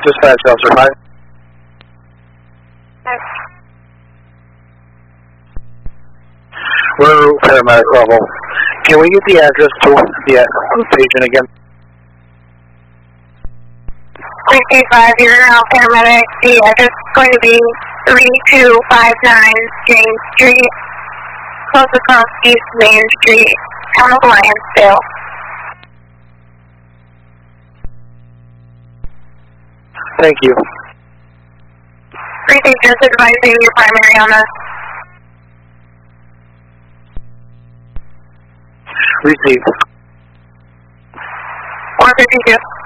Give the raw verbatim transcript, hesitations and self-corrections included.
Dispatch, Officer five. Yes. We're paramedic level. Can we get the address to the patient again? three two five, you're now paramedic. The address is going to be three two five nine James Street, close across East Main Street, town of Lansdale. Thank you. Precinct just advising your primary on this. Received. one fifty-two.